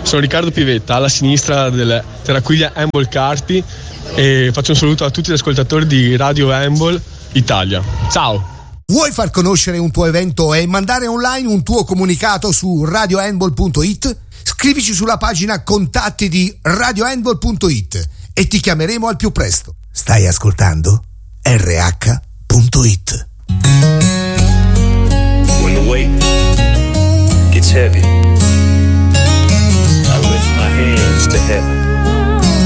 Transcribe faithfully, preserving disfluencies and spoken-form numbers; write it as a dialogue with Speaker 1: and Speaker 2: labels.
Speaker 1: sono Riccardo Pivetta, alla sinistra del Terraquiglia Handball Carpi, e faccio un saluto a tutti gli ascoltatori di Radio Handball Italia. Ciao!
Speaker 2: Vuoi far conoscere un tuo evento e mandare online un tuo comunicato su radio handball punto it? Scrivici sulla pagina contatti di radio handball punto it e ti chiameremo al più presto. Stai ascoltando R H punto it.